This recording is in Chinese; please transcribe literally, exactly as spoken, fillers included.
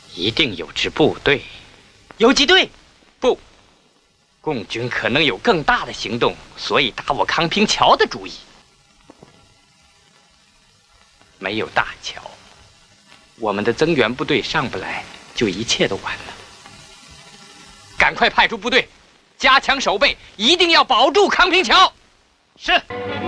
一定有支部队。 游击队？ 不，共军可能有更大的行动，所以打我康平桥的主意。没有大桥，我们的增援部队上不来，就一切都完了。赶快派出部队，加强守备，一定要保住康平桥。 是。